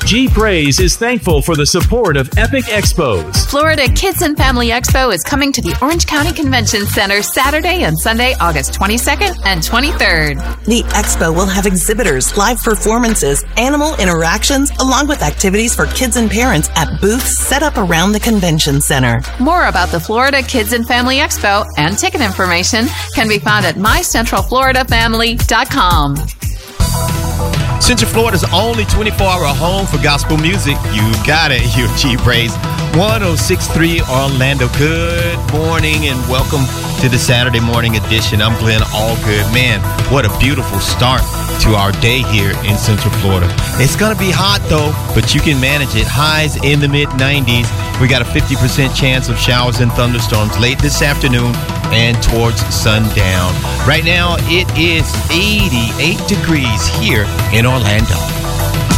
Jeep Rays is thankful for the support of Epic Expos. Florida Kids and Family Expo is coming to the Orange County Convention Center Saturday and Sunday, August 22nd and 23rd. The expo will have exhibitors, live performances, animal interactions, along with activities for kids and parents at booths set up around the convention center. More about the Florida Kids and Family Expo and ticket information can be found at mycentralfloridafamily.com. Central Florida's only 24-hour home for gospel music. You got it, your Jeep Rays. 106.3 Orlando. Good morning and welcome to the Saturday morning edition. I'm Glenn Allgood. Man, what a beautiful start to our day here in Central Florida. It's going to be hot though, but you can manage it. Highs in the mid-90s. We got a 50% chance of showers and thunderstorms late this afternoon and towards sundown. Right now, it is 88 degrees here in Orlando.